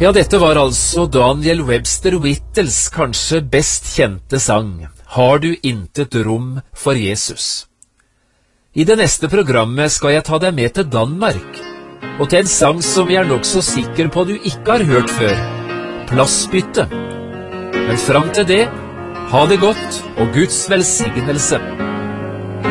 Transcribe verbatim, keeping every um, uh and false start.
Ja, dette var altså Daniel Webster Whittles kanskje best kjente sang, Har du intet rom for Jesus? I det neste programmet skal jeg ta deg med til Danmark, og til en sang som jeg er nok så sikker på du ikke har hørt før, Plassbytte. Men fram til det, ha det godt og Guds velsignelse.